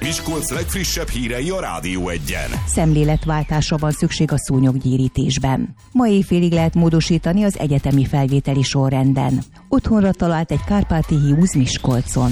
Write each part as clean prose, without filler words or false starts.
Miskolc legfrissebb hírei a Rádió Egyen. Szemléletváltásra van szükség a szúnyoggyérítésben. Ma éjfélig lehet módosítani az egyetemi felvételi sorrenden. Otthonra talált egy kárpáti hiúz Miskolcon.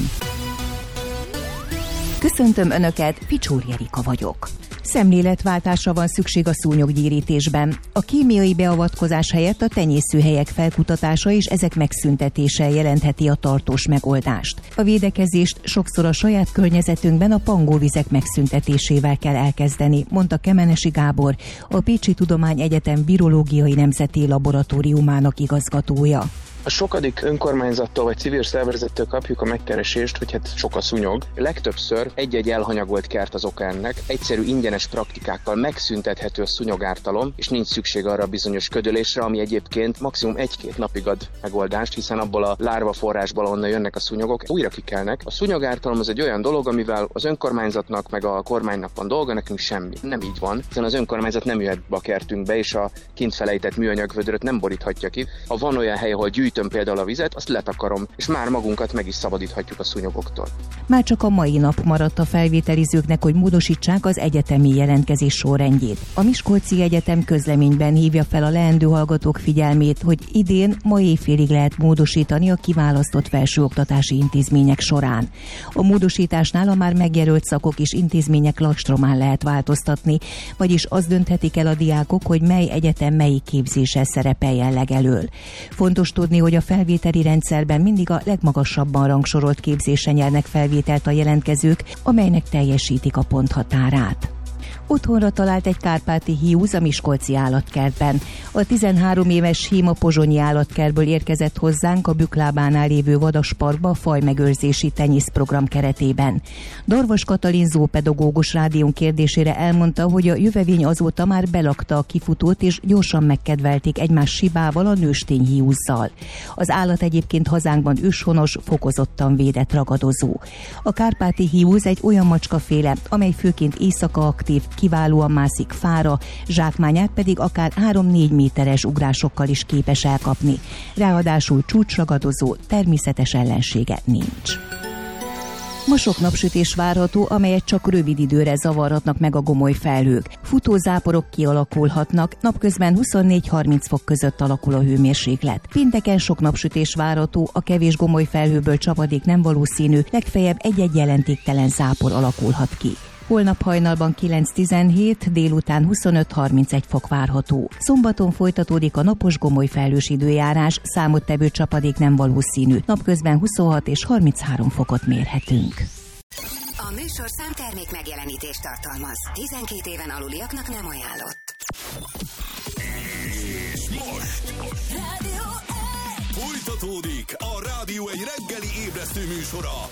Köszöntöm Önöket, Picsúr Jerika vagyok. Szemléletváltásra van szükség a szúnyoggyérítésben. A kémiai beavatkozás helyett a tenyészőhelyek felkutatása és ezek megszüntetése jelentheti a tartós megoldást. A védekezést sokszor a saját környezetünkben a pangóvizek megszüntetésével kell elkezdeni, mondta Kemenesi Gábor, a Pécsi Tudományegyetem Virológiai Nemzeti Laboratóriumának igazgatója. A sokadik önkormányzattól vagy civil szervezettől kapjuk a megkeresést, hogy hát sok a szúnyog. Legtöbbször egy-egy elhanyagolt kert az oka ennek. Egyszerű ingyenes praktikákkal megszüntethető a szúnyogártalom, és nincs szükség arra a bizonyos ködölésre, ami egyébként maximum 1-2 napig ad megoldást, hiszen abból a lárva forrásból, onnan jönnek a szúnyogok, újra kikelnek. A szúnyogártalom az egy olyan dolog, amivel az önkormányzatnak meg a kormánynak van dolga, nekünk semmi. Nem így van, hiszen az önkormányzat nem jöhet be a kertünkbe, és a kint felejtett műanyagvödröt nem boríthatja ki. Ha van olyan hely, ahol például a vizet, azt letakarom, és már magunkat meg is szabadíthatjuk a szúnyogoktól. Már csak a mai nap maradt a felvételizőknek, hogy módosítsák az egyetemi jelentkezés sorrendjét. A Miskolci Egyetem közleményben hívja fel a leendő hallgatók figyelmét, hogy idén ma éjfélig lehet módosítani a kiválasztott felsőoktatási intézmények során. A módosításnál a már megjelölt szakok és intézmények lakstromán lehet változtatni, vagyis azt dönthetik el a diákok, hogy mely egyetem melyik képzéssel szerepeljen legelől. Fontos tudni, hogy a felvételi rendszerben mindig a legmagasabban rangsorolt képzésre nyernek felvételt a jelentkezők, amelynek teljesítik a ponthatárát. Otthonra talált egy kárpáti hiúz a miskolci állatkertben. A 13 éves hím a pozsonyi állatkertből érkezett hozzánk a Büklábánál lévő vadasparkba a fajmegőrzési tenyészprogram keretében. Darvas Katalin zoopedagógus rádión kérdésére elmondta, hogy a jövevény azóta már belakta a kifutót, és gyorsan megkedvelték egymás sibával, a nőstény hiúzzal. Az állat egyébként hazánkban őshonos, fokozottan védett ragadozó. A kárpáti hiúz egy olyan macskaféle, amely főként éjszaka aktív, kiválóan mászik fára, zsákmányát pedig akár 3-4 méteres ugrásokkal is képes elkapni. Ráadásul csúcsragadozó, természetes ellensége nincs. Ma sok napsütés várható, amelyet csak rövid időre zavarhatnak meg a gomoly felhők. Futózáporok kialakulhatnak, napközben 24-30 fok között alakul a hőmérséklet. Pénteken sok napsütés várható, a kevés gomoly felhőből csapadék nem valószínű, legfeljebb egy-egy jelentéktelen zápor alakulhat ki. Holnap hajnalban 9-17, délután 25-31 fok várható. Szombaton folytatódik a napos gomoly felhős időjárás, számottevő csapadék nem valószínű. Napközben 26 és 33 fokot mérhetünk. A műsorszám termék megjelenítést tartalmaz. 12 éven aluliaknak nem ajánlott. És most folytatódik a Rádió egy reggeli ébresztő műsora,